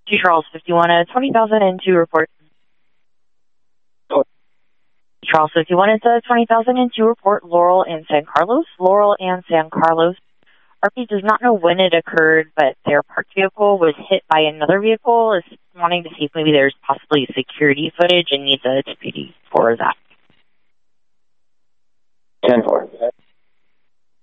To Charles 51 at 20,002 report. Charles 51 at 20,002 report. Laurel and San Carlos. Laurel and San Carlos. RP does not know when it occurred, but their parked vehicle was hit by another vehicle. Is wanting to see if maybe there's possibly security footage and needs a deputy for that. 10-4.